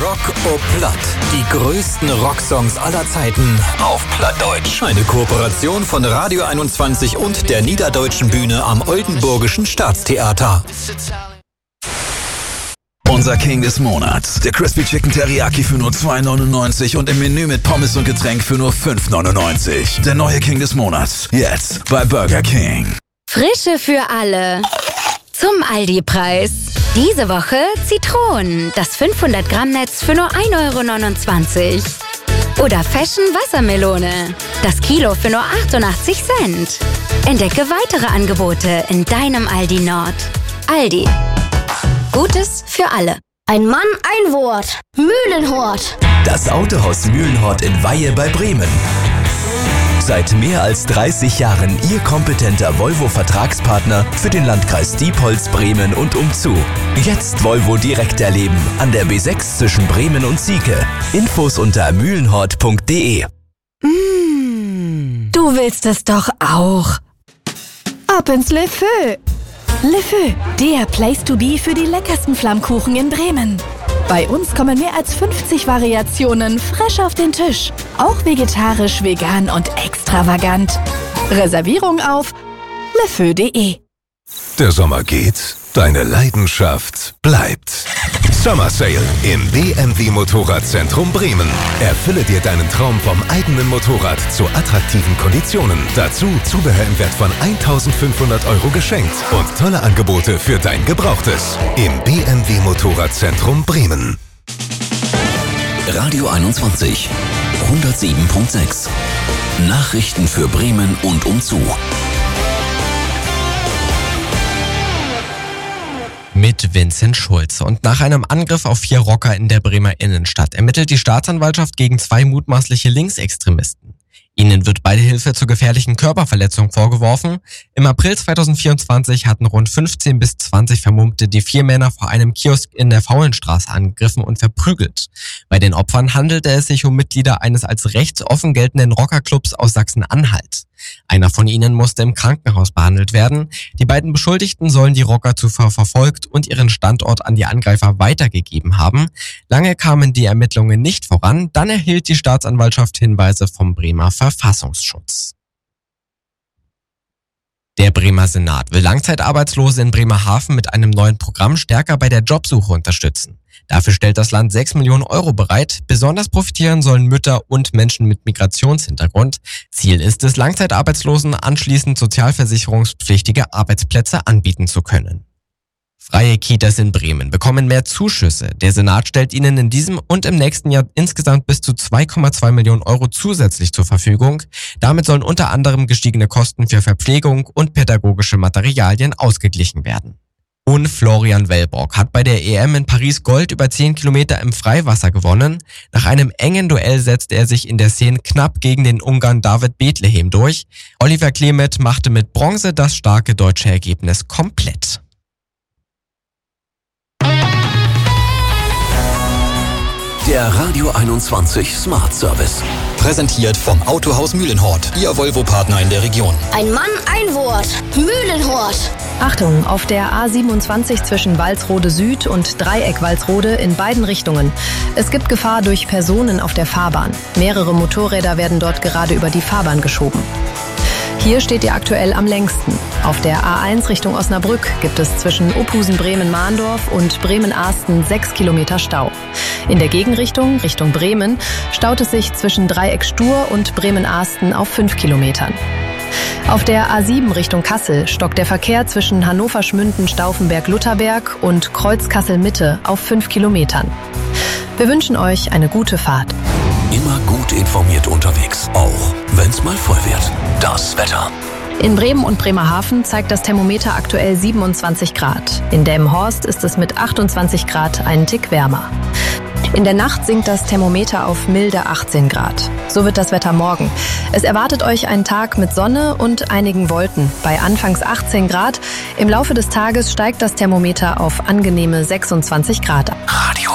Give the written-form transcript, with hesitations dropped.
Rock au Platt. Die größten Rocksongs aller Zeiten auf Plattdeutsch. Eine Kooperation von Radio 21 und der Niederdeutschen Bühne am Oldenburgischen Staatstheater. Unser King des Monats. Der Crispy Chicken Teriyaki für nur 2,99 und im Menü mit Pommes und Getränk für nur 5,99. Der neue King des Monats. Jetzt bei Burger King. Frische für alle. Zum Aldi-Preis. Diese Woche Zitronen. Das 500 Gramm Netz für nur 1,29 €. Oder Fashion Wassermelone. Das Kilo für nur 88 Cent. Entdecke weitere Angebote in deinem Aldi Nord. Aldi. Gutes für alle. Ein Mann, ein Wort. Mühlenhort. Das Autohaus Mühlenhort in Weihe bei Bremen. Seit mehr als 30 Jahren Ihr kompetenter Volvo-Vertragspartner für den Landkreis Diepholz, Bremen und umzu. Jetzt Volvo direkt erleben an der B6 zwischen Bremen und Sieke. Infos unter mühlenhort.de. Du willst es doch auch. Ab ins Le Feu. Le Feu, der Place to be für die leckersten Flammkuchen in Bremen. Bei uns kommen mehr als 50 Variationen frisch auf den Tisch. Auch vegetarisch, vegan und extravagant. Reservierung auf lefeu.de. Der Sommer geht, deine Leidenschaft bleibt. Summer Sale im BMW Motorradzentrum Bremen. Erfülle dir deinen Traum vom eigenen Motorrad zu attraktiven Konditionen. Dazu Zubehör im Wert von 1.500 € geschenkt und tolle Angebote für dein Gebrauchtes. Im BMW Motorradzentrum Bremen. Radio 21 107.6. Nachrichten für Bremen und umzu. Mit Vincent Schulze. Und nach einem Angriff auf 4 Rocker in der Bremer Innenstadt ermittelt die Staatsanwaltschaft gegen 2 mutmaßliche Linksextremisten. Ihnen wird Beihilfe zur gefährlichen Körperverletzung vorgeworfen. Im April 2024 hatten rund 15 bis 20 Vermummte die 4 Männer vor einem Kiosk in der Faulenstraße angegriffen und verprügelt. Bei den Opfern handelte es sich um Mitglieder eines als rechtsoffen geltenden Rockerclubs aus Sachsen-Anhalt. Einer von ihnen musste im Krankenhaus behandelt werden. Die beiden Beschuldigten sollen die Rocker zuvor verfolgt und ihren Standort an die Angreifer weitergegeben haben. Lange kamen die Ermittlungen nicht voran, dann erhielt die Staatsanwaltschaft Hinweise vom Bremer Verfassungsschutz. Der Bremer Senat will Langzeitarbeitslose in Bremerhaven mit einem neuen Programm stärker bei der Jobsuche unterstützen. Dafür stellt das Land 6 Millionen € bereit. Besonders profitieren sollen Mütter und Menschen mit Migrationshintergrund. Ziel ist es, Langzeitarbeitslosen anschließend sozialversicherungspflichtige Arbeitsplätze anbieten zu können. Freie Kitas in Bremen bekommen mehr Zuschüsse. Der Senat stellt ihnen in diesem und im nächsten Jahr insgesamt bis zu 2,2 Millionen € zusätzlich zur Verfügung. Damit sollen unter anderem gestiegene Kosten für Verpflegung und pädagogische Materialien ausgeglichen werden. Und Florian Wellbrock hat bei der EM in Paris Gold über 10 Kilometer im Freiwasser gewonnen. Nach einem engen Duell setzte er sich in der Szene knapp gegen den Ungarn David Bethlehem durch. Oliver Klemet machte mit Bronze das starke deutsche Ergebnis komplett. Der Radio 21 Smart Service. Präsentiert vom Autohaus Mühlenhort, Ihr Volvo-Partner in der Region. Ein Mann, ein Wort. Mühlenhort. Achtung, auf der A27 zwischen Walsrode Süd und Dreieck Walsrode in beiden Richtungen. Es gibt Gefahr durch Personen auf der Fahrbahn. Mehrere Motorräder werden dort gerade über die Fahrbahn geschoben. Hier steht ihr aktuell am längsten. Auf der A1 Richtung Osnabrück gibt es zwischen Opusen-Bremen-Mahndorf und Bremen-Ahsten 6 Kilometer Stau. In der Gegenrichtung, Richtung Bremen, staut es sich zwischen Dreieck Stur und Bremen-Ahsten auf 5 Kilometern. Auf der A7 Richtung Kassel stockt der Verkehr zwischen Hannover-Schmünden-Stauffenberg-Lutherberg und Kreuz-Kassel-Mitte auf 5 Kilometern. Wir wünschen euch eine gute Fahrt. Immer gut informiert unterwegs, auch wenn's mal voll wird. Das Wetter. In Bremen und Bremerhaven zeigt das Thermometer aktuell 27 Grad. In Delmenhorst ist es mit 28 Grad einen Tick wärmer. In der Nacht sinkt das Thermometer auf milde 18 Grad. So wird das Wetter morgen. Es erwartet euch ein Tag mit Sonne und einigen Wolken. Bei anfangs 18 Grad. Im Laufe des Tages steigt das Thermometer auf angenehme 26 Grad. Radio